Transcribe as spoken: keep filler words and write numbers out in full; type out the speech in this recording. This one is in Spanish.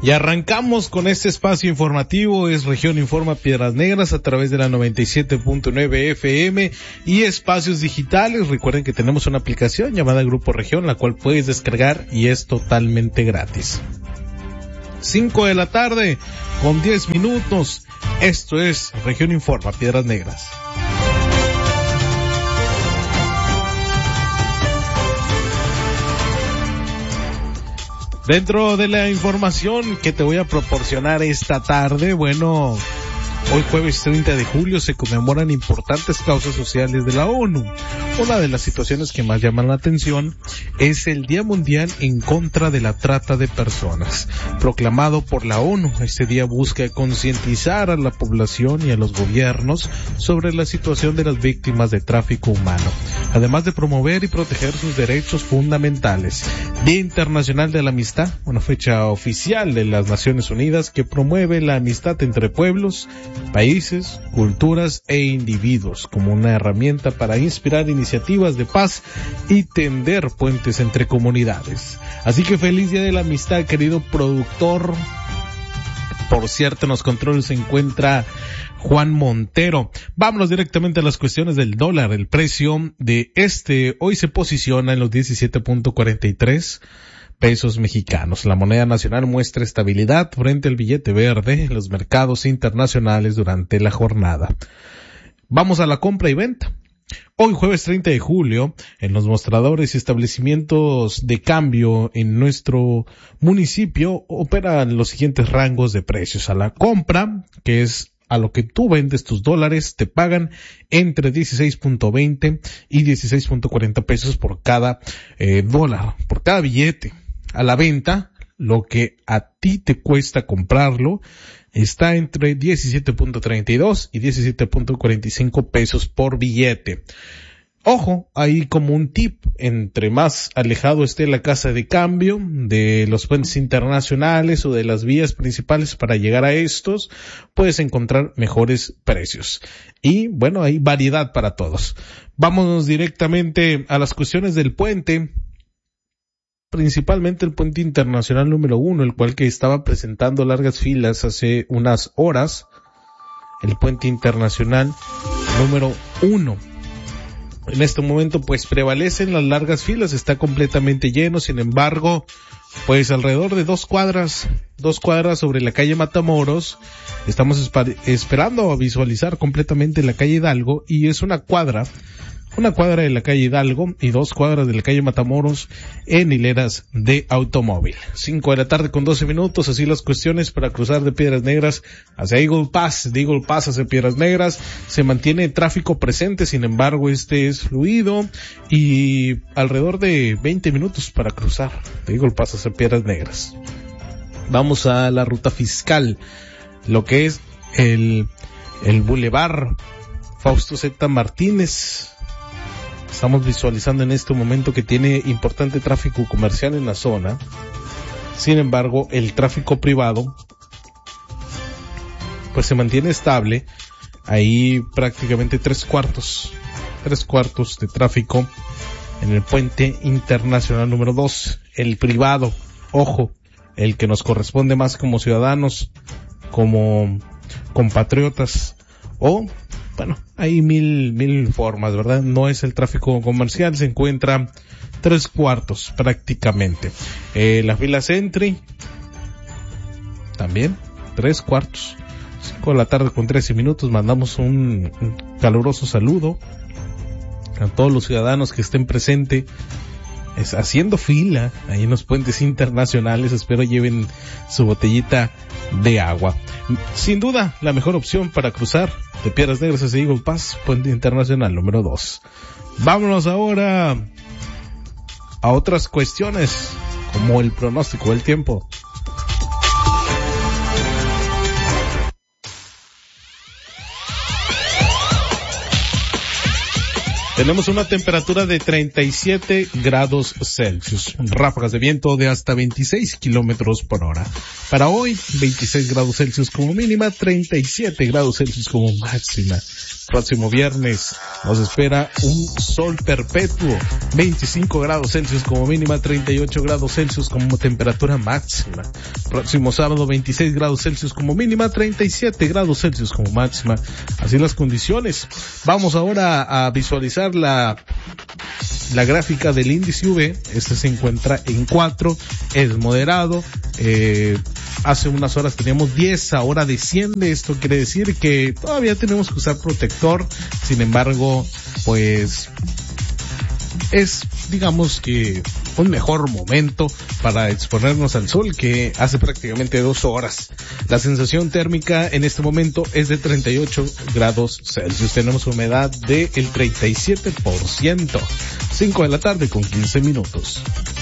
Y arrancamos con este espacio informativo, es Región Informa Piedras Negras a través de la noventa y siete punto nueve F M y espacios digitales. Recuerden que tenemos una aplicación llamada Grupo Región, la cual puedes descargar y es totalmente gratis. cinco de la tarde con diez minutos. Esto es Región Informa Piedras Negras. Dentro de la información que te voy a proporcionar esta tarde, bueno, hoy jueves treinta de julio se conmemoran importantes causas sociales de la ONU. Una de las situaciones que más llaman la atención es el Día Mundial en contra de la trata de personas, proclamado por la ONU. Este día busca concientizar a la población y a los gobiernos sobre la situación de las víctimas de tráfico humano, además de promover y proteger sus derechos fundamentales. Día Internacional de la Amistad, una fecha oficial de las Naciones Unidas que promueve la amistad entre pueblos, países, culturas e individuos como una herramienta para inspirar iniciativas de paz y tender puentes entre comunidades. Así que feliz Día de la Amistad, querido productor. Por cierto, en los controles se encuentra Juan Montero. Vámonos directamente a las cuestiones del dólar. El precio de este hoy se posiciona en los diecisiete punto cuarenta y tres pesos mexicanos. La moneda nacional muestra estabilidad frente al billete verde en los mercados internacionales durante la jornada. Vamos a la compra y venta. Hoy jueves treinta de julio, en los mostradores y establecimientos de cambio en nuestro municipio operan los siguientes rangos de precios. A la compra, que es a lo que tú vendes tus dólares, te pagan entre dieciséis punto veinte y dieciséis punto cuarenta pesos por cada eh, dólar, por cada billete. A la venta, lo que a ti te cuesta comprarlo está entre diecisiete punto treinta y dos y diecisiete punto cuarenta y cinco pesos por billete. Ojo, ahí como un tip, entre más alejado esté la casa de cambio de los puentes internacionales o de las vías principales para llegar a estos, puedes encontrar mejores precios. Y bueno, hay variedad para todos. Vámonos directamente a las cuestiones del puente. Principalmente el puente internacional número uno, el cual que estaba presentando largas filas hace unas horas. El puente internacional número uno. En este momento pues prevalecen las largas filas, está completamente lleno. Sin embargo, pues alrededor de dos cuadras, dos cuadras sobre la calle Matamoros, estamos esperando a visualizar completamente la calle Hidalgo, y es una cuadra, una cuadra de la calle Hidalgo y dos cuadras de la calle Matamoros en hileras de automóvil. Cinco de la tarde con doce minutos, así las cuestiones para cruzar de Piedras Negras hacia Eagle Pass, de Eagle Pass hacia Piedras Negras. Se mantiene tráfico presente, sin embargo este es fluido y alrededor de veinte minutos para cruzar de Eagle Pass hacia Piedras Negras. Vamos a la ruta fiscal, lo que es el, el Boulevard Fausto Z. Martínez. Estamos visualizando en este momento que tiene importante tráfico comercial en la zona. Sin embargo, el tráfico privado pues se mantiene estable. Ahí prácticamente tres cuartos, tres cuartos de tráfico en el puente internacional número dos. El privado, ojo, el que nos corresponde más como ciudadanos, como compatriotas, o bueno, hay mil, mil formas, ¿verdad? No es el tráfico comercial, se encuentra tres cuartos prácticamente. Eh, la fila Sentry, también, tres cuartos. Cinco de la tarde con trece minutos, mandamos un, un caluroso saludo a todos los ciudadanos que estén presentes, es haciendo fila ahí en los puentes internacionales. Espero lleven su botellita de agua. Sin duda, la mejor opción para cruzar de Piedras Negras hacia Eagle Pass, puente internacional número dos. Vámonos ahora a otras cuestiones, como el pronóstico del tiempo. Tenemos una temperatura de treinta y siete grados Celsius, ráfagas de viento de hasta veintiséis kilómetros por hora. Para hoy, veintiséis grados Celsius como mínima, treinta y siete grados Celsius como máxima. Próximo viernes nos espera un sol perpetuo, veinticinco grados Celsius como mínima, treinta y ocho grados Celsius como temperatura máxima. Próximo sábado, veintiséis grados Celsius como mínima, treinta y siete grados Celsius como máxima. Así las condiciones. Vamos ahora a visualizar la la gráfica del índice U V. Este se encuentra en cuatro, es moderado. Eh, hace unas horas teníamos diez, ahora desciende. Esto quiere decir que todavía tenemos que usar protector. Sin embargo, pues es, digamos que, un mejor momento para exponernos al sol que hace prácticamente dos horas. La sensación térmica en este momento es de treinta y ocho grados Celsius. Tenemos humedad del treinta y siete por ciento. cinco de la tarde con quince minutos.